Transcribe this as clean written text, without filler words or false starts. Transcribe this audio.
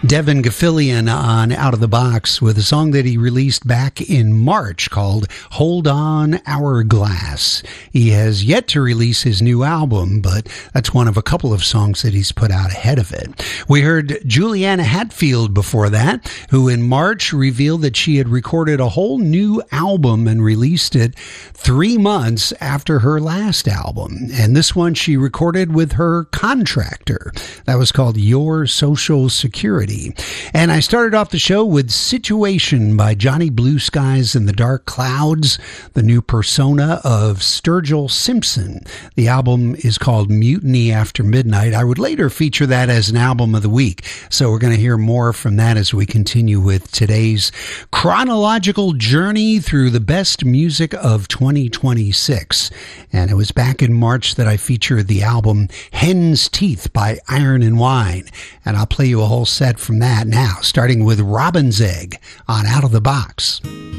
Devin Gaffilian on Out of the Box with a song that he released back in March called Hold On Hourglass. He has yet to release his new album, but that's one of a couple of songs that he's put out ahead of it. We heard Juliana Hatfield before that, who in March revealed that she had recorded a whole new album and released it 3 months after her last album. And this one she recorded with her contractor. That was called Your Social Security. And I started off the show with Situation by Johnny Blue Skies and the Dark Clouds, the new persona of Sturgill Simpson. The album is called Mutiny After Midnight. I would later feature that as an album of the week, so we're going to hear more from that as we continue with today's chronological journey through the best music of 2026. And it was back in March that I featured the album Hen's Teeth by Iron and Wine, and I'll play you a whole set from that now, starting with Robin's Egg on Out of the Box.